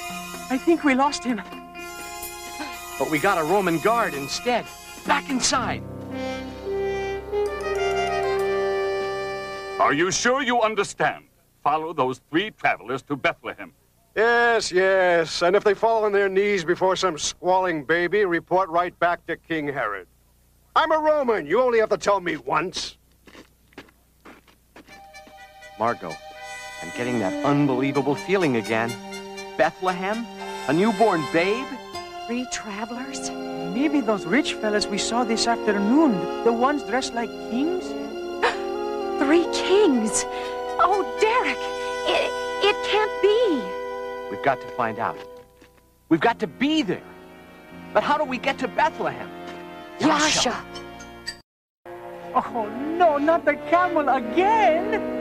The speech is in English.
I think we lost him. But we got a Roman guard instead. Back inside. Are you sure you understand? Follow those 3 travelers to Bethlehem. Yes, yes. And if they fall on their knees before some squalling baby, report right back to King Herod. I'm a Roman. You only have to tell me once. Margot, I'm getting that unbelievable feeling again. Bethlehem? A newborn babe? 3 travelers? Maybe those rich fellas we saw this afternoon, the ones dressed like kings? 3 kings? Oh, Derek, it can't be. We've got to find out. We've got to be there. But how do we get to Bethlehem? Yasha! Oh, no, not the camel again!